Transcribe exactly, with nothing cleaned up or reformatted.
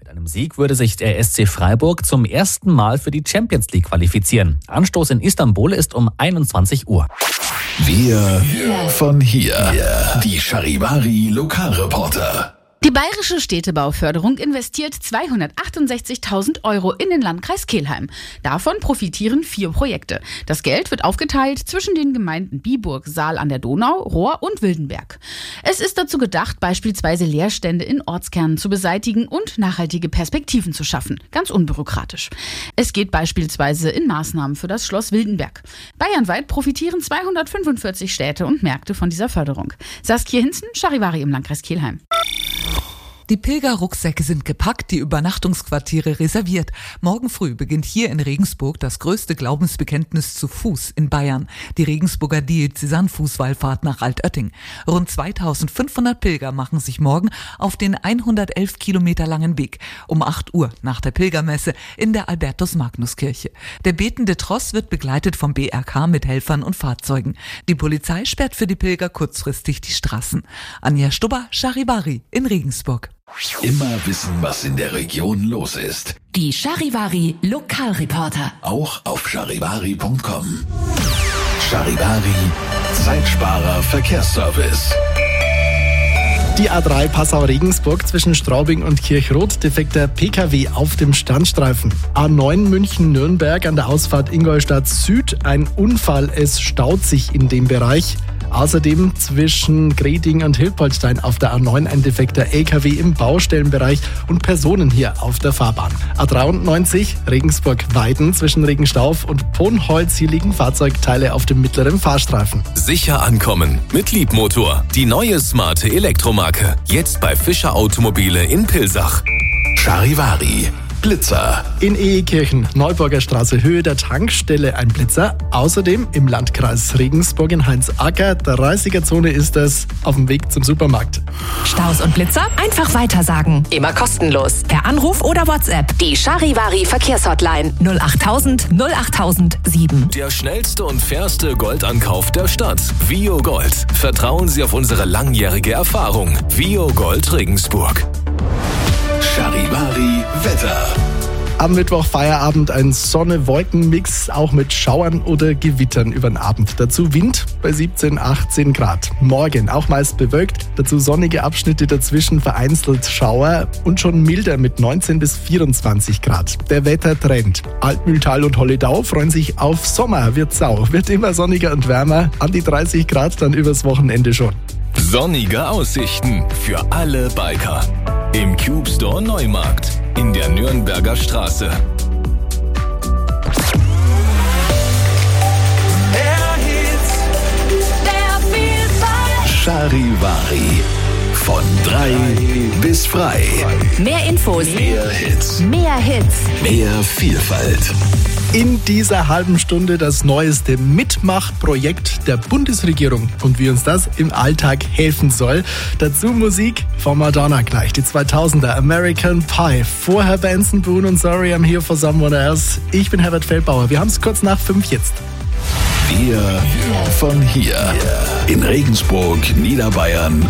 Mit einem Sieg würde sich der S C Freiburg zum ersten Mal für die Champions League qualifizieren. Anstoß in Istanbul ist um einundzwanzig Uhr. Wir von hier. Die Charivari Lokalreporter. Die Bayerische Städtebauförderung investiert zweihundertachtundsechzigtausend Euro in den Landkreis Kelheim. Davon profitieren vier Projekte. Das Geld wird aufgeteilt zwischen den Gemeinden Biburg, Saal an der Donau, Rohr und Wildenberg. Es ist dazu gedacht, beispielsweise Leerstände in Ortskernen zu beseitigen und nachhaltige Perspektiven zu schaffen. Ganz unbürokratisch. Es geht beispielsweise in Maßnahmen für das Schloss Wildenberg. Bayernweit profitieren zweihundertfünfundvierzig Städte und Märkte von dieser Förderung. Saskia Hinzen, Charivari im Landkreis Kelheim. Die Pilgerrucksäcke sind gepackt, die Übernachtungsquartiere reserviert. Morgen früh beginnt hier in Regensburg das größte Glaubensbekenntnis zu Fuß in Bayern, die Regensburger Diözesanfußwallfahrt nach Altötting. Rund zweitausendfünfhundert Pilger machen sich morgen auf den hundertelf Kilometer langen Weg um acht Uhr nach der Pilgermesse in der Albertus-Magnus-Kirche. Der betende Tross wird begleitet vom B R K mit Helfern und Fahrzeugen. Die Polizei sperrt für die Pilger kurzfristig die Straßen. Anja Stubber, Charivari in Regensburg. Immer wissen, was in der Region los ist. Die Charivari Lokalreporter. Auch auf charivari punkt com. Charivari, Zeitsparer Verkehrsservice. Die A drei Passau-Regensburg zwischen Straubing und Kirchroth, defekter P K W auf dem Standstreifen. A neun München-Nürnberg an der Ausfahrt Ingolstadt Süd, ein Unfall, es staut sich in dem Bereich. Außerdem zwischen Greding und Hilpoltstein auf der A neun ein defekter L K W im Baustellenbereich und Personen hier auf der Fahrbahn. A dreiundneunzig Regensburg-Weiden zwischen Regenstauf und Ponholz, hier liegen Fahrzeugteile auf dem mittleren Fahrstreifen. Sicher ankommen mit Liebmotor. Die neue smarte Elektromarke. Jetzt bei Fischer Automobile in Pilsach. Charivari. Blitzer. In Ehekirchen, Neuburger Straße, Höhe der Tankstelle ein Blitzer. Außerdem im Landkreis Regensburg in Heinzacker, dreißiger-Zone ist es, auf dem Weg zum Supermarkt. Staus und Blitzer einfach weitersagen. Immer kostenlos. Per Anruf oder WhatsApp. Die Charivari Verkehrshotline null achttausend null achttausend sieben. Der schnellste und fairste Goldankauf der Stadt. Vio Gold. Vertrauen Sie auf unsere langjährige Erfahrung. Vio Gold Regensburg. Charivari Wetter. Am Mittwoch Feierabend ein Sonne-Wolken-Mix, auch mit Schauern oder Gewittern über den Abend. Dazu Wind bei siebzehn, achtzehn Grad. Morgen auch meist bewölkt, dazu sonnige Abschnitte dazwischen, vereinzelt Schauer und schon milder mit neunzehn bis vierundzwanzig Grad. Der Wettertrend. Altmühltal und Holledau freuen sich auf Sommer, wird sau, wird immer sonniger und wärmer, an die dreißig Grad dann übers Wochenende schon. Sonnige Aussichten für alle Biker. Im Cube Store Neumarkt in der Nürnberger Straße. Charivari. Von drei bis frei. Mehr Infos. Mehr Hits. Mehr Hits. Mehr Vielfalt. In dieser halben Stunde das neueste Mitmachprojekt der Bundesregierung und wie uns das im Alltag helfen soll. Dazu Musik von Madonna gleich, die zweitausender American Pie. Vorher Benson Boone und Sorry I'm Here for Someone Else. Ich bin Herbert Feldbauer. Wir haben es kurz nach fünf jetzt. Wir von hier. In Regensburg, Niederbayern